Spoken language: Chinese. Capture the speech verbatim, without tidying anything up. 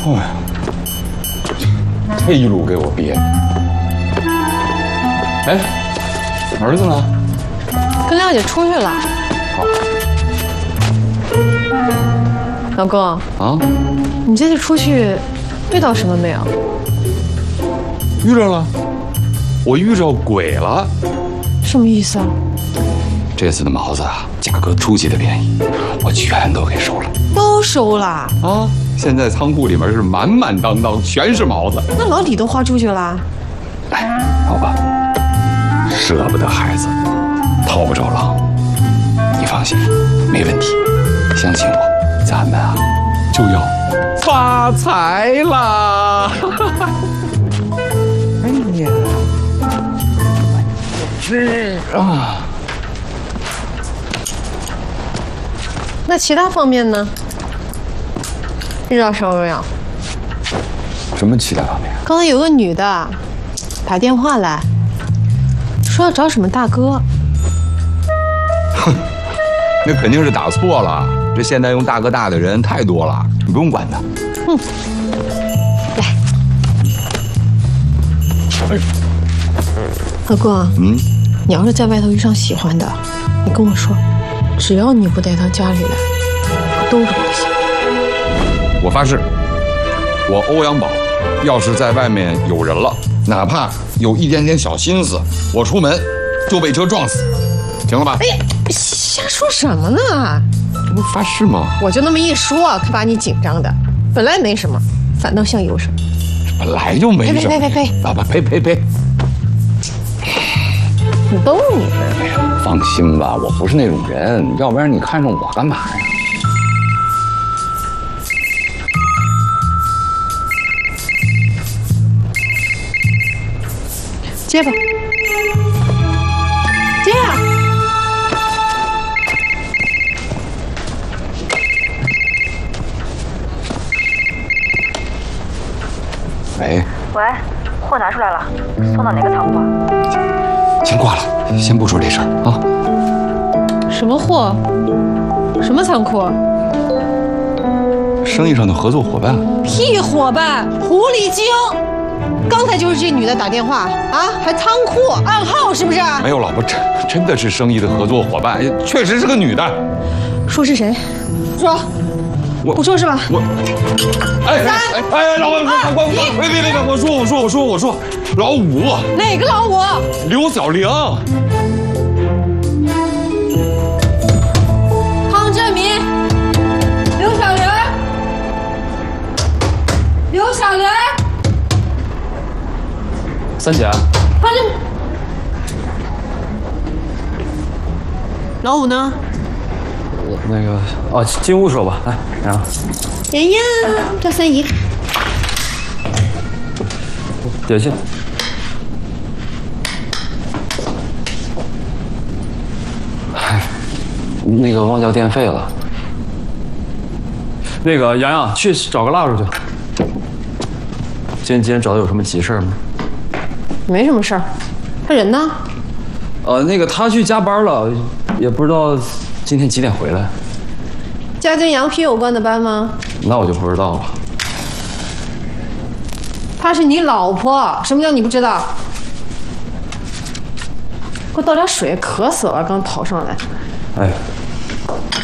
哎呀，这一路给我憋的。哎，儿子呢？ 跟亮姐出去了。 好。 老公啊， 你这次出去遇到什么没有？ 遇着了，我遇着鬼了。 什么意思啊？ 这次的毛子啊，价格出奇的便宜，我全都给收了。 都收了啊！现在仓库里面是满满当当，全是毛子。 那老李都花出去了。 哎，老婆，舍不得孩子，套不着狼。你放心，没问题。相信我，咱们啊就要发财啦！哎呀，是啊。 那其他方面呢？遇到什么没有？ 什么其他方面？ 刚才有个女的打电话来，说要找什么大哥。 哼，那肯定是打错了。这现在用大哥大的人太多了，你不用管他。 嗯，来， 哎， 老公， 嗯， 你要是在外头遇上喜欢的，你跟我说，只要你不带到家里来，我都是不行。 我发誓，我欧阳宝要是在外面有人了，哪怕有一点点小心思，我出门就被车撞死，行了吧？ 哎呀，瞎说什么呢？ 这不发誓吗？ 我就那么一说，可把你紧张的。本来没什么，反倒像有什么。 本来就没什么。 呸呸呸呸！ 爸爸呸呸呸！ 你逗你。 哎呀，放心吧，我不是那种人，要不然你看上我干嘛呀？ 接吧，接呀！ 喂。 喂，货拿出来了，送到哪个仓库啊？ 先挂了，先不说这事儿啊。 什么货？什么仓库？ 生意上的合作伙伴。 屁伙伴，狐狸精！刚才就是这女的打电话啊，还仓库暗号是不是？ 没有，老婆，真真的是生意的合作伙伴，确实是个女的。 说是谁？说。 我不说是吧？ 我。哎哎哎，老婆，我我别别别别，我说我说我说我说，老五。 哪个老五？ 刘小玲。 汤振民。刘小玲。刘小玲。 三姐， 他这老五呢？ 那个哦，进屋说吧，来，然后。 妍妍，叫三姨。 点心。哎，那个忘交电费了。那个洋洋，去找个蜡烛去。今天今天找他有什么急事吗？ 没什么事儿，他人呢？ 呃，那个他去加班了，也不知道今天几点回来。 加跟羊皮有关的班吗？ 那我就不知道了。 她是你老婆，什么叫你不知道？给我倒点水，渴死了，刚跑上来。 哎。